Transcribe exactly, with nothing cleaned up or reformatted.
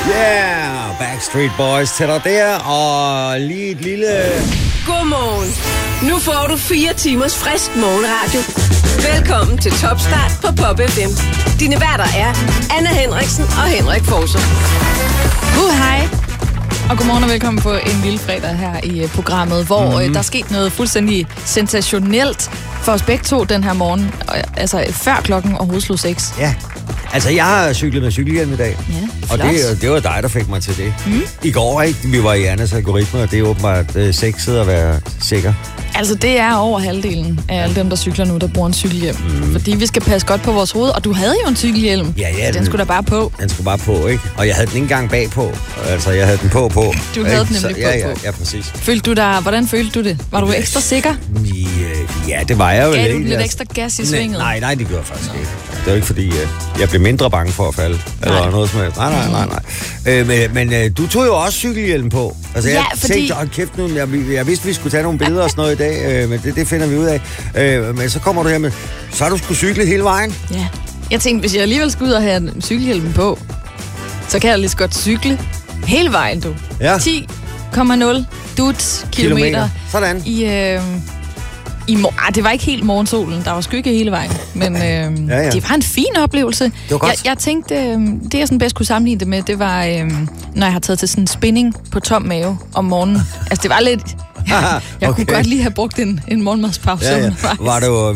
Yeah, Backstreet Boys til dig der, og lige et lille... Godmorgen. Nu får du fire timers frisk morgenradio. Velkommen til Topstart på Pop F M. Dine værter er Anna Henriksen og Henrik Forser. Uh, hej. Og godmorgen og velkommen på en lille fredag her i programmet, hvor mm-hmm. øh, der er sket noget fuldstændig sensationelt for os begge to den her morgen. Altså før klokken overhovedet slog seks. Ja, altså jeg har cyklet med cykelhjelm i dag. Ja, og det, det var dig, der fik mig til det. Mm. I går, ikke? Vi var i Annas algoritme, og det er åbenbart øh, sexet at være sikker. Altså, det er over halvdelen af alle dem, der cykler nu, der bruger en cykelhjelm. Mm. Fordi vi skal passe godt på vores hoved, og du havde jo en cykelhjelm. Ja, ja. Den, den skulle da bare på. Den skulle bare på, ikke? Og jeg havde den ikke engang bagpå. Altså, jeg havde den på på. Du havde den nemlig så, på ja, ja, på. Ja, præcis. Følte du dig, hvordan følte du det? Var du ekstra sikker? Ja, det var jeg jo ikke. Gav du lidt altså, ekstra gas i svinget? Nej, nej, det gjorde jeg faktisk Nå. ikke. Det var ikke, fordi uh, jeg blev mindre bange for at falde. Eller nej. noget som helst. Nej, nej, nej, nej. Øh, men men uh, du tog jo også cykelhjelm på. Altså, ja, jeg fordi... tænkte, åh kæft nu, jeg, jeg vidste, vi skulle tage nogle billeder og sådan noget i dag, øh, men det, det finder vi ud af. Øh, men så kommer du her med, så har du skulle cykle hele vejen? Ja. Jeg tænkte, hvis jeg alligevel skal ud og have cykelhjelmen på, så kan jeg lige så godt cykle hele vejen, du. Ja. ti komma nul dut kilometer. kilometer. Sådan. I, øh, i mor- ah, det var ikke helt morgensolen, der var skygge hele vejen, men øh, ja, ja. det var en fin oplevelse. Det var godt. Jeg, jeg tænkte, øh, det jeg sådan bedst kunne sammenligne det med, det var, øh, når jeg har taget til sådan en spinning på tom mave om morgenen. Altså, det var lidt... Jeg, jeg okay. kunne godt lige have brugt en, en morgenmadspause. Ja, ja. Var det jo